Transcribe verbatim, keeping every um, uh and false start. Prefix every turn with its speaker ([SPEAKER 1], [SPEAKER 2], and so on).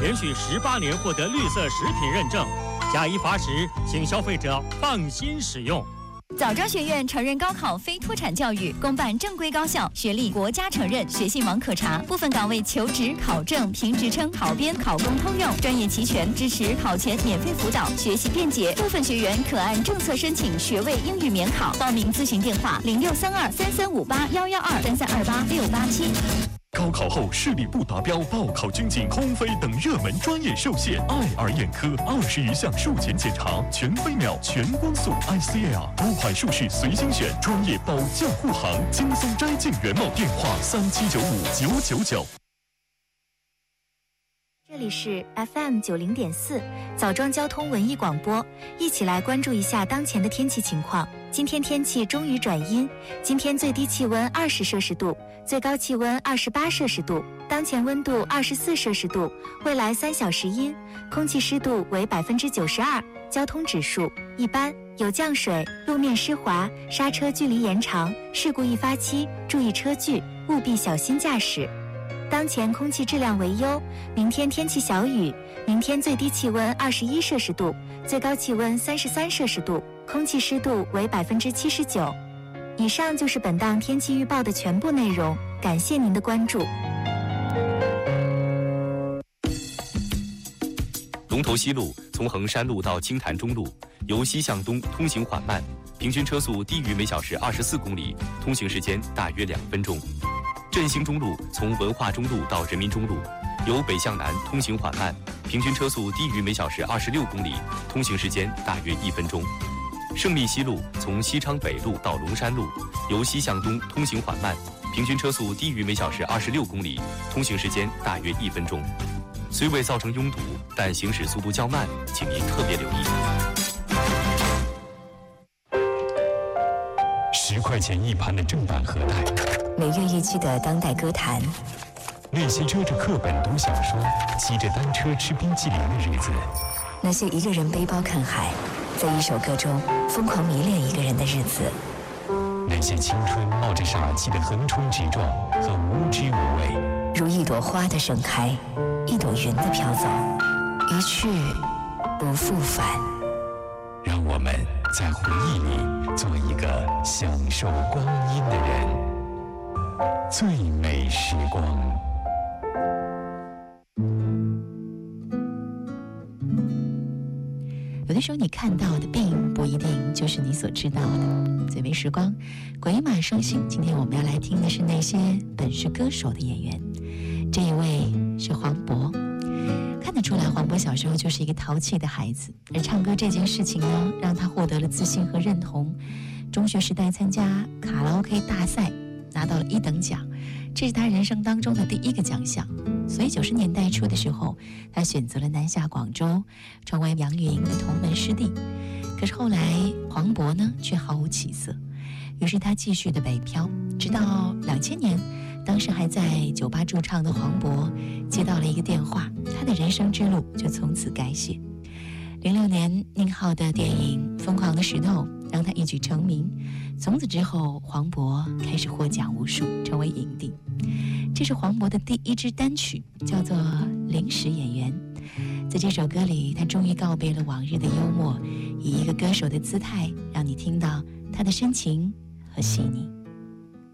[SPEAKER 1] 连续十八年获得绿色食品认证。假一罚十，请消费者放心使用。
[SPEAKER 2] 枣庄学院承认高考非脱产教育，公办正规高校，学历国家承认，学信网可查。部分岗位求职、考证、评职称、考编、考公通用，专业齐全，支持考前免费辅导，学习便捷。部分学员可按政策申请学位英语免考。报名咨询电话：零六三二三三五八幺幺二三三二八六八七。
[SPEAKER 3] 高考后视力不达标、报考军警、空飞等热门专业受限，爱尔眼科二十余项术前检查，全飞秒、全光速 I C L， 多款术式随心选，专业保驾护航，轻松摘镜原貌。电话三七九五九九九。
[SPEAKER 4] 这里是 F M 九零点四枣庄交通文艺广播，一起来关注一下当前的天气情况。今天天气终于转阴，今天最低气温二十摄氏度，最高气温二十八摄氏度，当前温度二十四摄氏度，未来三小时阴，空气湿度为百分之九十二，交通指数一般，有降水，路面湿滑，刹车距离延长，事故易发期，注意车距，务必小心驾驶。当前空气质量为优，明天天气小雨，明天最低气温二十一摄氏度，最高气温三十三摄氏度，空气湿度为百分之七十九。以上就是本档天气预报的全部内容，感谢您的关注。
[SPEAKER 5] 龙头西路从衡山路到金潭中路，由西向东通行缓慢，平均车速低于每小时二十四公里，通行时间大约两分钟。振兴中路从文化中路到人民中路，由北向南通行缓慢，平均车速低于每小时二十六公里，通行时间大约一分钟。胜利西路从西昌北路到龙山路，由西向东通行缓慢，平均车速低于每小时二十六公里，通行时间大约一分钟。虽未造成拥堵，但行驶速度较慢，请您特别留意。
[SPEAKER 3] 十块钱一盘的正版盒带，
[SPEAKER 6] 每月一期的当代歌坛，
[SPEAKER 3] 那些遮着课本读小说、骑着单车吃冰淇淋的日子，
[SPEAKER 6] 那些一个人背包看海，在一首歌中疯狂迷恋一个人的日子，
[SPEAKER 3] 那些青春冒着傻气的横冲直撞和无知无畏，
[SPEAKER 6] 如一朵花的盛开，一朵云的飘走，一去不复返。
[SPEAKER 3] 让我们在回忆里做一个享受光阴的人，最美时光。
[SPEAKER 7] 有的时候你看到的并不一定就是你所知道的。最美时光，鬼马生星。今天我们要来听的是那些本是歌手的演员。这一位是黄渤。看得出来，黄渤小时候就是一个淘气的孩子，而唱歌这件事情呢，让他获得了自信和认同。中学时代参加卡拉 OK 大赛，拿到了一等奖，这是他人生当中的第一个奖项。所以九十年代初的时候，他选择了南下广州，成为杨钰莹的同门师弟。可是后来黄渤呢，却毫无起色，于是他继续的北漂，直到两千年。当时还在酒吧驻唱的黄渤接到了一个电话，他的人生之路就从此改写。零六年宁浩的电影《疯狂的石头》让他一举成名，从此之后黄渤开始获奖无数，成为影帝。这是黄渤的第一支单曲，叫做《临时演员》。在这首歌里，他终于告别了往日的幽默，以一个歌手的姿态让你听到他的深情和细腻。